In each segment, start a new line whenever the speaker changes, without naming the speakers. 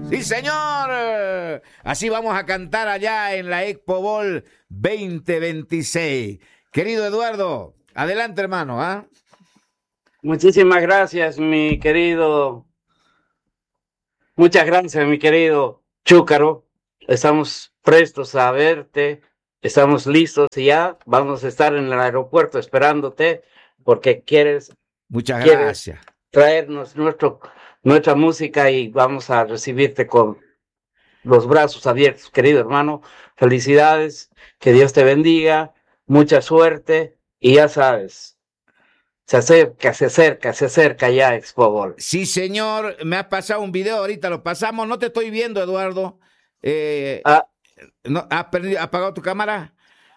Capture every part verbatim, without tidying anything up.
Sí, señor. Así vamos a cantar allá en la Expo Bowl veinte veintiséis. Querido Eduardo, adelante, hermano, ¿ah? ¿eh?
Muchísimas gracias, mi querido. Muchas gracias, mi querido Chúcaro. Estamos prestos a verte. Estamos listos y ya vamos a estar en el aeropuerto esperándote porque quieres,
Muchas
quieres
gracias.
traernos nuestro, nuestra música y vamos a recibirte con los brazos abiertos, querido hermano. Felicidades, que Dios te bendiga, mucha suerte y ya sabes, se acerca, se acerca, se acerca ya Expo Bowl.
Sí, señor, me has pasado un video, ahorita lo pasamos, no te estoy viendo, Eduardo. Eh,
ah,
¿no, ¿Has perdido, has apagado tu cámara?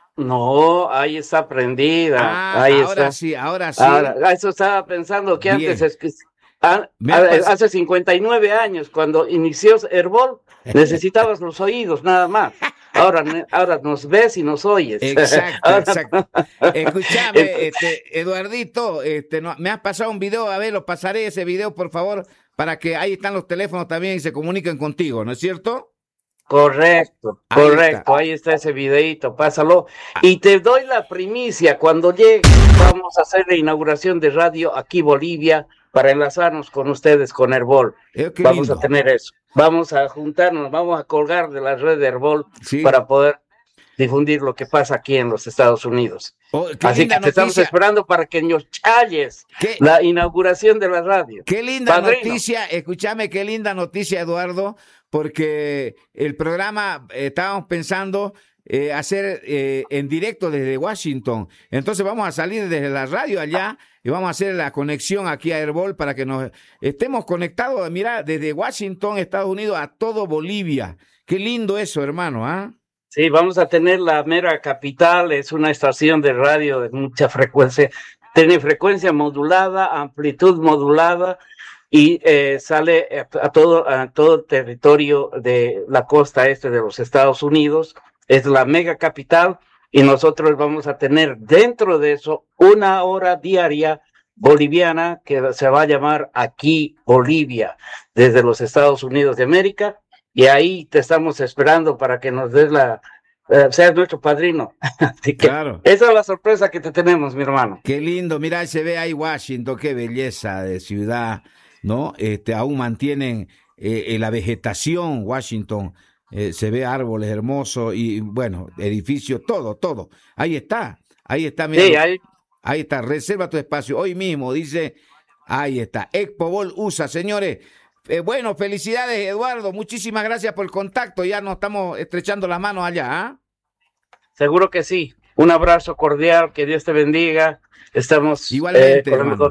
No, ahí está prendida,
Ah,
ahí
ahora
está.
sí, ahora sí.
Ahora, eso estaba pensando que
Bien.
antes, es que, a,
Me
a,
has pas-
hace cincuenta y nueve años, cuando inició Herbol, necesitabas los oídos nada más. Ahora, ne- ahora nos ves y nos oyes.
Exacto,
Ahora-
exacto. Escúchame, este, Eduardito, este, no, me has pasado un video, a ver, lo pasaré ese video, por favor, para que ahí están los teléfonos también y se comuniquen contigo, ¿no es cierto?
Correcto,
Ahí
correcto,
está.
ahí está ese videito, pásalo. Y te doy la primicia, cuando llegue vamos a hacer la inauguración de radio aquí Bolivia para enlazarnos con ustedes con Herbol.
Eh, qué
Vamos
lindo.
a tener eso. Vamos a juntarnos, vamos a colgar de la red de Herbol
Sí.
para poder difundir lo que pasa aquí en los Estados Unidos.
Oh, qué
Así
linda
que te estamos
noticia.
esperando para que nos challes
Qué,
la inauguración de la radio.
qué linda
Padrino.
noticia, escúchame, qué linda noticia, Eduardo, porque el programa eh, estábamos pensando eh, hacer eh, en directo desde Washington. Entonces vamos a salir desde la radio allá y vamos a hacer la conexión aquí a Herbol para que nos estemos conectados, mira, desde Washington, Estados Unidos, a todo Bolivia. Qué lindo eso, hermano, ¿ah? ¿eh?
Sí, vamos a tener la mera capital, es una estación de radio de mucha frecuencia, tiene frecuencia modulada, amplitud modulada y eh, sale a, a todo a todo el territorio de la costa este de los Estados Unidos, es la mega capital y nosotros vamos a tener dentro de eso una hora diaria boliviana que se va a llamar Aquí Bolivia, desde los Estados Unidos de América. Y ahí te estamos esperando para que nos des la, eh, seas nuestro padrino. Así que
Claro.
esa es la sorpresa que te tenemos, mi hermano.
Qué lindo, mira, se ve ahí Washington, qué belleza de ciudad, ¿no? Este, aún mantienen eh, la vegetación, Washington, eh, se ve árboles hermosos y, bueno, edificios, todo, todo. Ahí está, ahí está, mira.
Sí, ahí.
Ahí está, reserva tu espacio. Hoy mismo, dice, ahí está, Expo Bowl U S A, señores. Eh, bueno, felicidades, Eduardo. Muchísimas gracias por el contacto. Ya nos estamos estrechando las manos allá. ¿eh?
Seguro que sí. Un abrazo cordial, que Dios te bendiga. Estamos
igualmente,
eh, con lo mejor.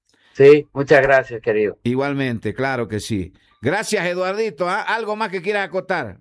Sí, muchas gracias, querido.
Igualmente, claro que sí. Gracias, Eduardito. ¿eh? ¿Algo más que quieras acotar?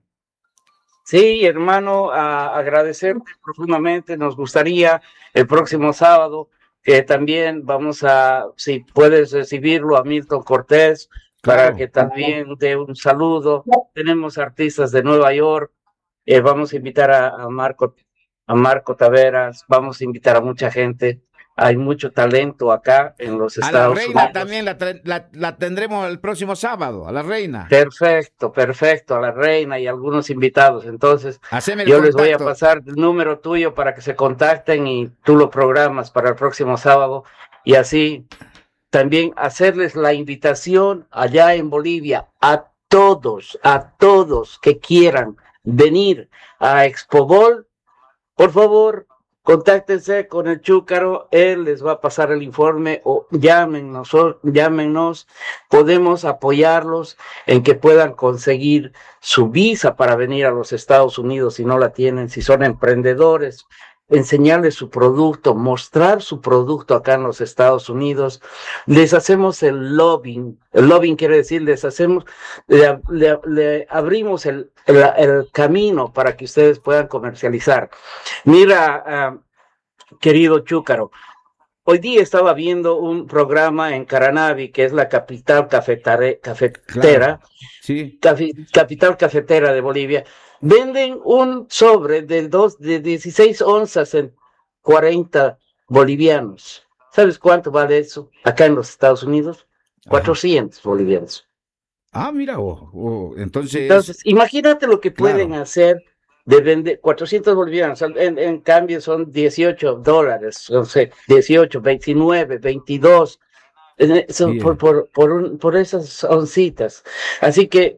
Sí, hermano, a agradecerte profundamente. Nos gustaría el próximo sábado que también vamos a, si puedes recibirlo, a Milton Cortés. Para
Claro.
que también dé un saludo. Tenemos artistas de Nueva York, eh, vamos a invitar a, a Marco, a Marco Taveras, vamos a invitar a mucha gente. Hay mucho talento acá en los
A
Estados
la reina
Unidos.
también la, la, la tendremos el próximo sábado, a la reina.
Perfecto, perfecto, a la reina y algunos invitados. Entonces,
Haceme el
yo
contacto.
les voy a pasar el número tuyo para que se contacten y tú lo programas para el próximo sábado y así también hacerles la invitación allá en Bolivia a todos, a todos que quieran venir a Expo Bowl, por favor, contáctense con el Chúcaro, él les va a pasar el informe o llámenos, llámenos, podemos apoyarlos en que puedan conseguir su visa para venir a los Estados Unidos si no la tienen, si son emprendedores, enseñarles su producto, mostrar su producto acá en los Estados Unidos, les hacemos el lobbying, el lobbying quiere decir, les hacemos, le, le, le abrimos el, el, el camino para que ustedes puedan comercializar. Mira, uh, querido Chúcaro, hoy día estaba viendo un programa en Caranavi, que es la capital cafetare, cafetera,
Claro. Sí.
cafi, capital cafetera de Bolivia. Venden un sobre de dos, de dieciséis onzas en cuarenta bolivianos. ¿Sabes cuánto vale eso acá en los Estados Unidos? cuatrocientos bolivianos.
Ah, mira vos. Oh, entonces...
Entonces, imagínate lo que pueden
claro.
hacer de vender cuatrocientos bolivianos, en, en cambio son dieciocho dólares, no sé, dieciocho, veintinueve, veintidós, eh, son por,
Bien.
por, por, un, por esas oncitas. Así que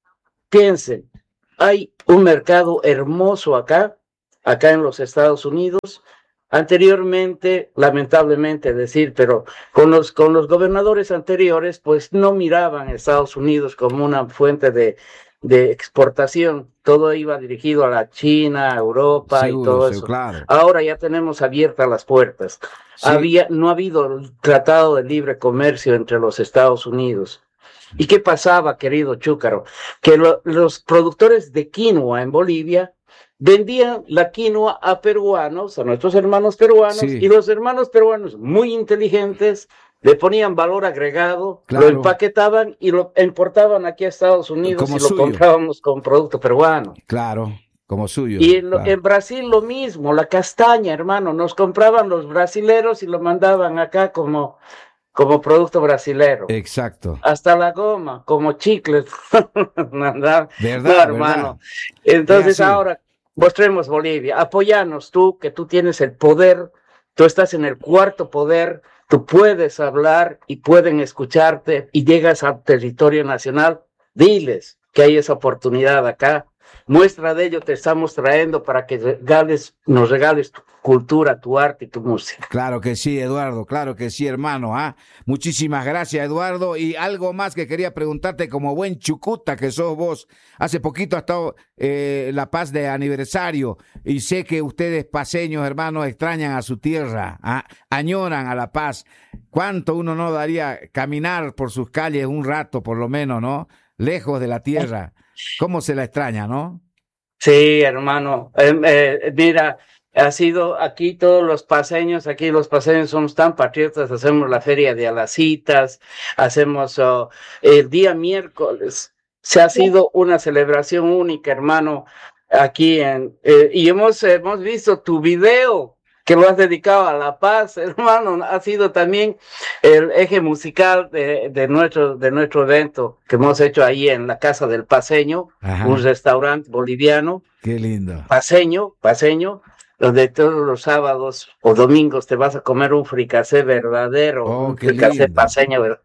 piensen, hay un mercado hermoso acá, acá en los Estados Unidos. Anteriormente, lamentablemente decir, pero con los, con los gobernadores anteriores, pues no miraban a Estados Unidos como una fuente de, de exportación. Todo iba dirigido a la China, a Europa y
Seguro,
todo
seguro,
eso.
claro.
Ahora ya tenemos abiertas las puertas.
Sí.
Había, no ha habido tratado de libre comercio entre los Estados Unidos. ¿Y qué pasaba, querido Chúcaro? Que lo, los productores de quinoa en Bolivia vendían la quinoa a peruanos, a nuestros hermanos peruanos,
Sí,
y los hermanos peruanos, muy inteligentes, le ponían valor agregado, lo
claro.
empaquetaban y lo importaban aquí a Estados Unidos
Como
y lo
suyo.
comprábamos con producto peruano.
Claro, como suyo.
Y en, lo-
Claro.
en Brasil lo mismo, la castaña, hermano, nos compraban los brasileros y lo mandaban acá como, como producto brasilero.
Exacto.
Hasta la goma, como chicles. No, no, no,
¿Verdad?
hermano.
¿Verdad? Es
Entonces
así.
ahora mostremos Bolivia. Apóyanos tú, que tú tienes el poder, tú estás en el cuarto poder, tú puedes hablar y pueden escucharte y llegas al territorio nacional. Diles que hay esa oportunidad acá. Muestra de ello te estamos trayendo para que regales, nos regales tu cultura, tu arte y tu música.
Claro que sí, Eduardo, claro que sí, hermano. ¿Ah? Muchísimas gracias, Eduardo. Y algo más que quería preguntarte, como buen chucuta que sos vos. Hace poquito ha estado eh, La Paz de aniversario y sé que ustedes paseños, hermanos, extrañan a su tierra, ¿ah? Añoran a La Paz. ¿Cuánto uno no daría caminar por sus calles un rato, por lo menos, ¿no? Lejos de la tierra. ¿Cómo se la extraña, no?
Sí, hermano. Eh, eh, mira, ha sido aquí todos los paseños, aquí los paseños somos tan patriotas, hacemos la feria de Alacitas, hacemos oh, el día miércoles. Se ha sido una celebración única, hermano, aquí en eh, y hemos hemos visto tu video que lo has dedicado a La Paz, hermano, ha sido también el eje musical de, de nuestro de nuestro evento que hemos hecho ahí en la Casa del Paseño, un
Ajá,
restaurante boliviano,
qué lindo.
paseño, paseño, donde todos los sábados o domingos te vas a comer un fricasé verdadero,
Oh,
un
qué
fricasé
lindo.
paseño, ver-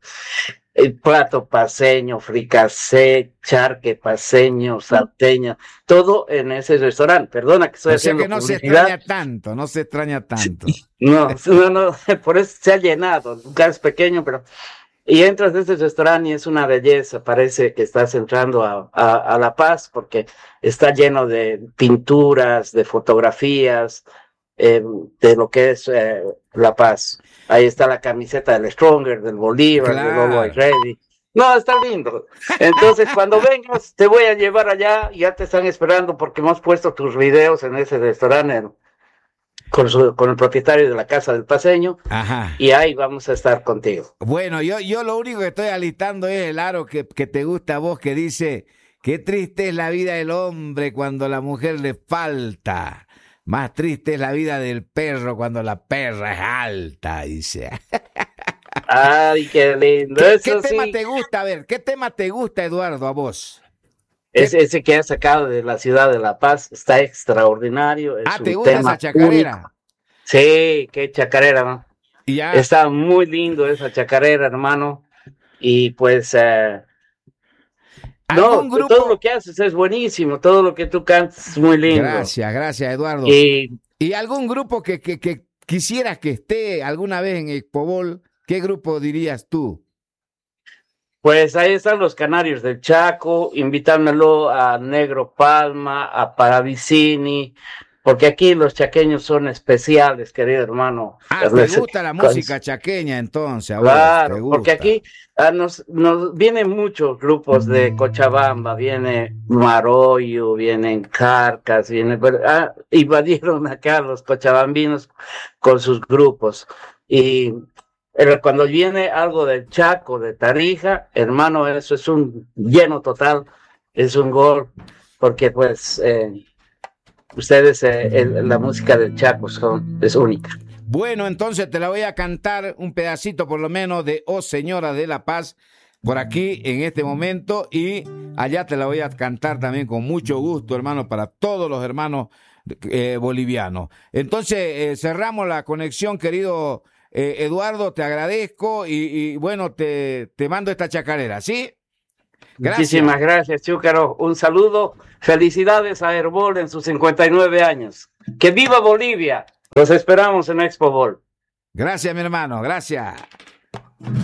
el plato paseño, fricasé, charque paseño, salteña, todo en ese restaurante. Perdona que estoy
O sea que
haciendo
no se
publicidad.
extraña tanto, no se extraña tanto.
No, no, no, por eso se ha llenado, el lugar es pequeño, pero y entras de ese restaurante y es una belleza, parece que estás entrando a, a, a La Paz porque está lleno de pinturas, de fotografías, eh, de lo que es eh, La Paz. Ahí está la camiseta del Stronger, del Bolívar, del Always
Claro.
Ready. No, está lindo. Entonces, cuando vengas, te voy a llevar allá, ya te están esperando porque hemos puesto tus videos en ese restaurante con, su, con el propietario de la Casa del Paseño.
Ajá.
Y ahí vamos a estar contigo.
Bueno, yo, yo lo único que estoy alistando es el aro que, que te gusta a vos, que dice, qué triste es la vida del hombre cuando la mujer le falta. Más triste es la vida del perro cuando la perra es alta, dice.
Ay, qué lindo.
¿Qué,
Eso
qué tema
sí,
te gusta? A ver, ¿qué tema te gusta, Eduardo, a vos?
es,
¿Qué...
ese que ha sacado de la ciudad de La Paz está extraordinario. Es
Ah, ¿te
un
gusta esa
tema único.
chacarera?
Sí, qué chacarera, ¿no?
Y ya,
Está muy lindo esa chacarera, hermano. Y pues, eh, no,
algún
todo lo
grupo...
que haces es buenísimo. Todo lo que tú cantas es muy lindo.
Gracias, gracias, Eduardo.
Y
¿Y algún grupo que, que, que quisieras que esté alguna vez en Expobol? ¿Qué grupo dirías tú?
pues ahí están los Canarios del Chaco. Invítame,lo a Negro Palma, a Paravicini, porque aquí los chaqueños son especiales, querido hermano.
Ah, ¿te gusta la música chaqueña entonces a vos? ¿Te
Claro, porque
gusta?
aquí ah, nos, nos vienen muchos grupos de Cochabamba, viene Maroyo, vienen Carcas, viene, ah, invadieron acá los cochabambinos con sus grupos. Y pero cuando viene algo del Chaco, de Tarija, hermano, eso es un lleno total, es un gol, porque pues eh, ustedes, eh, el, la música del Chaco son, es única.
Bueno, entonces te la voy a cantar un pedacito por lo menos de Oh Señora de la Paz, por aquí en este momento, y allá te la voy a cantar también con mucho gusto, hermano, para todos los hermanos eh, bolivianos. Entonces, eh, cerramos la conexión, querido eh, Eduardo, te agradezco y, y bueno, te, te mando esta chacarera, ¿sí?
Gracias. Muchísimas gracias, Chúcaro. Un saludo. Felicidades a Herbol en sus cincuenta y nueve años. ¡Que viva Bolivia! Los esperamos en Expo Bol.
Gracias, mi hermano. Gracias.